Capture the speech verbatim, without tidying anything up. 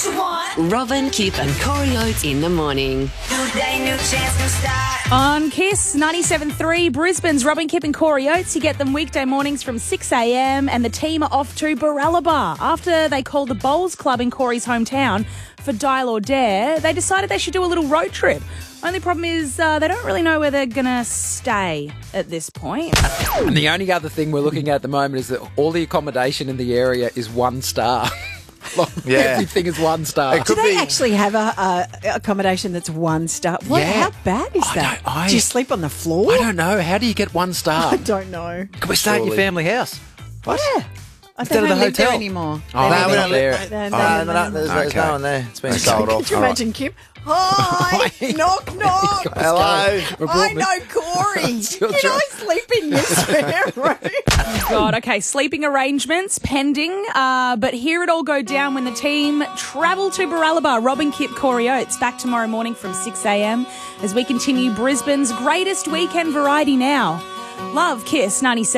what you want. Robin, Kip and Corey Oates in the morning. New day, new chance, new start. On Kiss ninety-seven point three, Brisbane's Robin, Kip and Corey Oates. You get them weekday mornings from six a.m. and the team are off to Baralaba. After they called the Bowls Club in Corey's hometown for Dial or Dare, they decided they should do a little road trip. Only problem is uh, they don't really know where they're going to stay at this point. And the only other thing we're looking at at the moment is that all the accommodation in the area is one star. Like, Yeah. Everything is one star. It Do could they be- actually have a, a accommodation that's one star? What? Yeah. How bad is I that? don't- I- Do you sleep on the floor? I don't know. How do you get one star? I don't know. Can we stay at your Surely. family house? What? Yeah. I Instead don't of the live there hotel? anymore. Oh, They no, live we in- don't live they- Oh, they live no, in- no, there's, there's Okay. no one there. It's been sold off. Could you All right. imagine, Kip? Hi, knock, knock. Hello. I know Corey. Still Can I trying. sleep in your spare room? God, okay, sleeping arrangements pending, uh, but hear it all go down when the team travel to Baralaba. Robin, Kip, Corey Oates back tomorrow morning from six a.m. as we continue Brisbane's greatest weekend variety now. Love, Kiss ninety-seven.